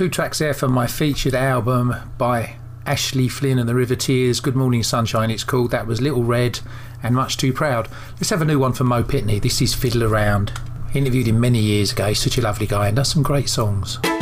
2 tracks there from my featured album by Ashley Flynn and the River Tears, Good Morning Sunshine it's called. That was Little Red and Much Too Proud. Let's have a new one from Mo Pitney. This is Fiddle Around. Interviewed him many years ago. He's such a lovely guy and does some great songs.